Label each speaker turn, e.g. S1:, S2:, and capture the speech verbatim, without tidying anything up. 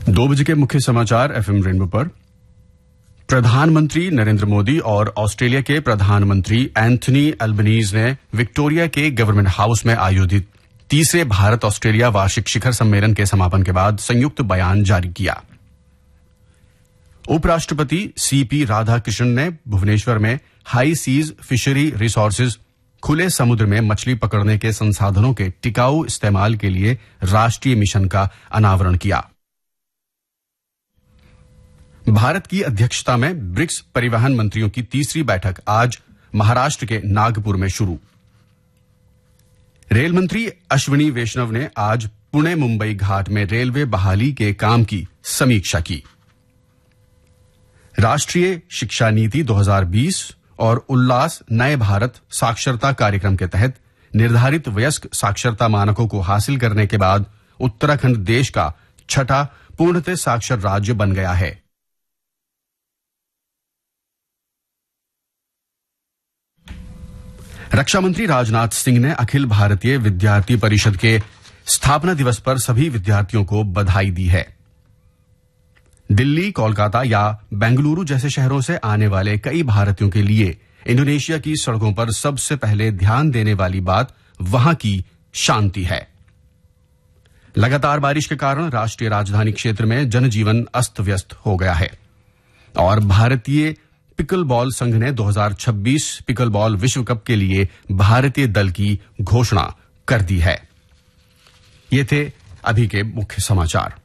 S1: दो बजे के मुख्य समाचार एफएम रेनबो पर। प्रधानमंत्री नरेंद्र मोदी और ऑस्ट्रेलिया के प्रधानमंत्री एंथनी अल्बनीज ने विक्टोरिया के गवर्नमेंट हाउस में आयोजित तीसरे भारत ऑस्ट्रेलिया वार्षिक शिखर सम्मेलन के समापन के बाद संयुक्त बयान जारी किया। उपराष्ट्रपति सीपी राधाकृष्णन ने भुवनेश्वर में हाई सीज फिशरी रिसोर्सेज खुले समुद्र में मछली पकड़ने के संसाधनों के टिकाऊ इस्तेमाल के लिए राष्ट्रीय मिशन का अनावरण किया। भारत की अध्यक्षता में ब्रिक्स परिवहन मंत्रियों की तीसरी बैठक आज महाराष्ट्र के नागपुर में शुरू। रेल मंत्री अश्विनी वैष्णव ने आज पुणे मुंबई घाट में रेलवे बहाली के काम की समीक्षा की। राष्ट्रीय शिक्षा नीति दो हज़ार बीस और उल्लास नए भारत साक्षरता कार्यक्रम के तहत निर्धारित वयस्क साक्षरता मानकों को हासिल करने के बाद उत्तराखंड देश का छठा पूर्णतः साक्षर राज्य बन गया है। रक्षा मंत्री राजनाथ सिंह ने अखिल भारतीय विद्यार्थी परिषद के स्थापना दिवस पर सभी विद्यार्थियों को बधाई दी है। दिल्ली, कोलकाता या बेंगलुरु जैसे शहरों से आने वाले कई भारतीयों के लिए इंडोनेशिया की सड़कों पर सबसे पहले ध्यान देने वाली बात वहां की शांति है। लगातार बारिश के कारण राष्ट्रीय राजधानी क्षेत्र में जनजीवन अस्त व्यस्त हो गया है और भारतीय पिकल बॉल संघ ने दो हज़ार छब्बीस पिकल बॉल विश्व कप के लिए भारतीय दल की घोषणा कर दी है। ये थे अभी के मुख्य समाचार।